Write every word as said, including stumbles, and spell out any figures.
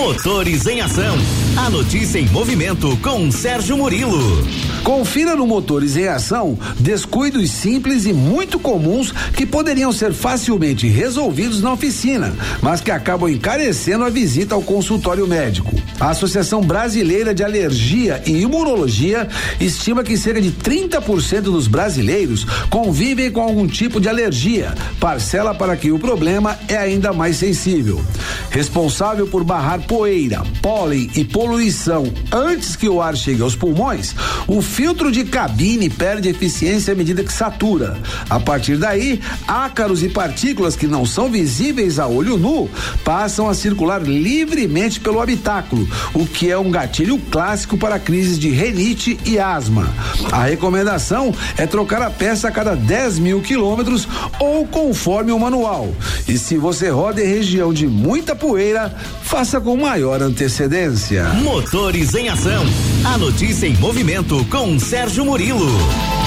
Motores em Ação. A notícia em movimento com Sérgio Murilo. Confira no Motores em Ação descuidos simples e muito comuns que poderiam ser facilmente resolvidos na oficina, mas que acabam encarecendo a visita ao consultório médico. A Associação Brasileira de Alergia e Imunologia estima que cerca de trinta por cento dos brasileiros convivem com algum tipo de alergia, parcela para que o problema é ainda mais sensível. Responsável por barrar poeira, pólen e poluição antes que o ar chegue aos pulmões, o filtro de cabine perde eficiência à medida que satura. A partir daí, ácaros e partículas que não são visíveis a olho nu passam a circular livremente pelo habitáculo, o que é um gatilho clássico para crises de rinite e asma. A recomendação é trocar a peça a cada dez mil quilômetros ou conforme o manual. E se você roda em região de muita poeira, faça com maior antecedência. Motores em Ação. A notícia em movimento com Sérgio Murilo.